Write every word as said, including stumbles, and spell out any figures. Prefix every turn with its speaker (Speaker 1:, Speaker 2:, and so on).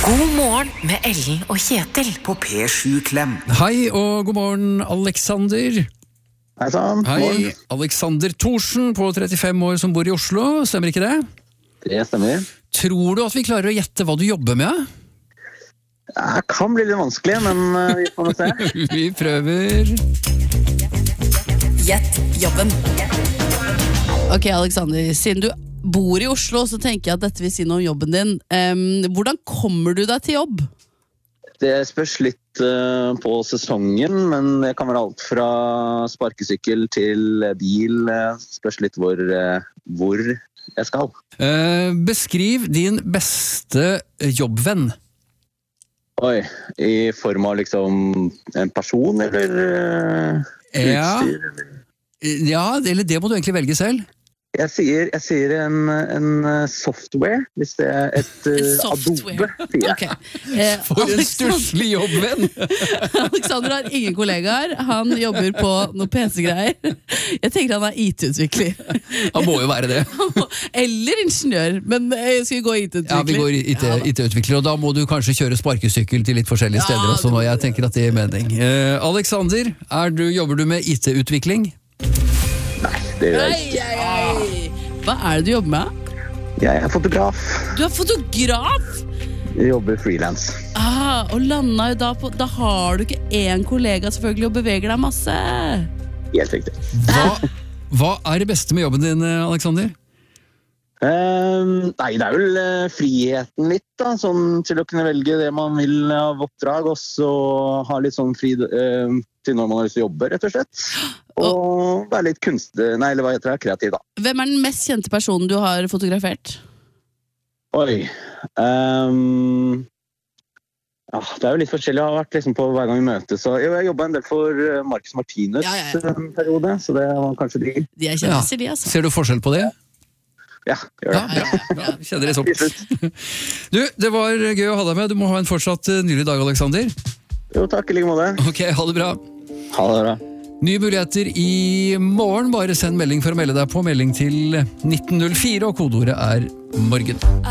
Speaker 1: God morgen med Ellen og Kjetil på P sju Klem.
Speaker 2: Hei og god morgen, Alexander.
Speaker 3: Hei sann.
Speaker 2: Hei, Alexander Thorsen på trettifem år som bor i Oslo, stemmer ikke det?
Speaker 3: Det stemmer.
Speaker 2: Tror du at vi klarer å gjette hva du jobber med?
Speaker 3: Det kan bli litt vanskelig, men uh, vi får se.
Speaker 2: Vi prøver.
Speaker 4: Gjett jobben. Ok, Alexander, siden du bor i Oslo, så tenker jeg at dette vil si noe om jobben din. Um, hvordan kommer du deg til jobb?
Speaker 3: Det spørs litt uh, på sesongen, men det kan være alt fra sparkesykkel til bil. Uh, spørs litt hvor, uh, hvor jeg skal.
Speaker 2: Uh, beskriv din beste jobbvenn.
Speaker 3: Oi, i form av liksom en person, eller uh,
Speaker 2: Ja.
Speaker 3: utstyr? Eller?
Speaker 2: Ja, eller det må du egentlig velge selv.
Speaker 3: Jeg sier, jeg sier en, en software, hvis det er et uh, Adobe, sier jeg.
Speaker 4: Ok. Eh,
Speaker 2: For en
Speaker 4: Alexander-
Speaker 2: stusslig jobbvenn!
Speaker 4: Alexander har ingen kollegaer. Han jobber på noe P C-greier. Jeg tenker han er I T-utvikler.
Speaker 2: Han må jo være det.
Speaker 4: Eller ingeniør, men eh, skal vi gå I T-utvikler?
Speaker 2: Ja, vi går I T- I T-utvikler, og da må du kanskje kjøre sparkesykkel til litt forskjellige
Speaker 4: Ja,
Speaker 2: steder også,
Speaker 4: det må
Speaker 2: når jeg
Speaker 4: du.
Speaker 2: tenker at det gir mening. Eh, Alexander, er du, jobber du med I T-utvikling?
Speaker 3: Det gjør jeg ikke.
Speaker 4: Ei, ei, ei. Hva er det du jobber med?
Speaker 3: Jeg er fotograf.
Speaker 4: Du er fotograf!
Speaker 3: Jeg jobber freelance.
Speaker 4: Ah, og landa jo da på Da har du ikke én kollega selvfølgelig og beveger deg masse.
Speaker 3: Helt riktig.
Speaker 2: Hva, hva er det beste med jobben din, Alexander?
Speaker 3: Um, nei, det er vel uh, friheten litt, da, sånn til å kunne velge det man vil av oppdrag, og så ha litt sånn fri uh, til når man har lyst til å jobbe, rett og slett. Og være litt kunst... Nei, eller hva heter det? Kreativ, da.
Speaker 4: Hvem er den mest kjente personen du har fotografert?
Speaker 3: Oi. Um, ja, det er jo litt forskjellig. Jeg har vært liksom på hver gang vi møtes. Så jo, jeg jobbet en del for uh, Marcus Martinus
Speaker 4: Ja, ja, ja.
Speaker 3: en periode, så det var kanskje de.
Speaker 4: De er kjendiser, de, altså.
Speaker 2: Ser du forskjell på det?
Speaker 3: Ja, gjør
Speaker 2: Ja,
Speaker 3: det.
Speaker 2: bra. bra. Kjenner det sånn.
Speaker 3: Til slutt.
Speaker 2: Du, det var gøy å ha deg med. Du må ha en fortsatt eh, nylig dag, Alexander.
Speaker 3: Jo, takk i like måte.
Speaker 2: Ok, ha det bra.
Speaker 3: Ha det bra.
Speaker 2: Nye muligheter i morgen. Bare send melding for å melde deg på. Melding til nitten null fire, og kodeordet er morgen.